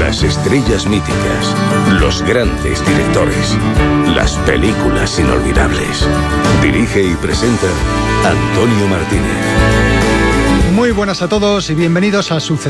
Las estrellas míticas, los grandes directores, las películas inolvidables. Dirige y presenta Antonio Martínez. Muy buenas a todos y bienvenidos a Suceder.